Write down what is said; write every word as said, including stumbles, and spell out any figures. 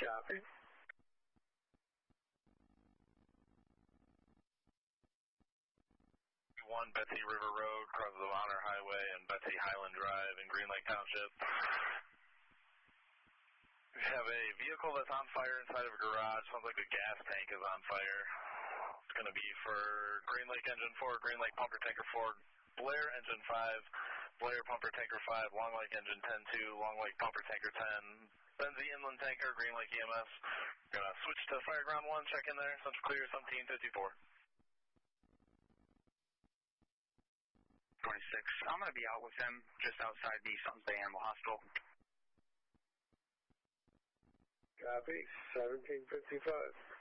Copy. One Betsy River Road, crosses of Honor Highway and Betsy Highland Drive in Green Lake Township. We have a vehicle that's on fire inside of a garage. Sounds like the gas tank is on fire. It's going to be for Green Lake Engine four, Green Lake Pumper Tanker four, Blair Engine five, Blair Pumper Tanker five, Long Lake Engine ten two, Long Lake Pumper Tanker ten, Benzie Inland Tanker, Green Lake E M S. Going to switch to Fireground one, check in there, Central Clear, seventeen fifty-four. twenty-six. I'm going to be out with them just outside the Sutton's Bay Animal Hospital. Copy. seventeen fifty-five.